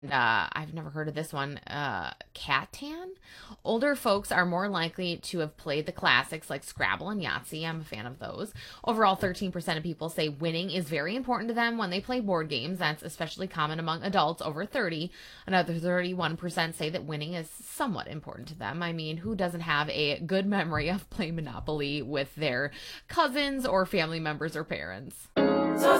I've never heard of this one. Catan. Older folks are more likely to have played the classics like Scrabble and Yahtzee. I'm a fan of those. Overall, 13% of people say winning is very important to them when they play board games. That's especially common among adults over 30. Another 31% say that winning is somewhat important to them. I mean, who doesn't have a good memory of playing Monopoly with their cousins or family members or parents?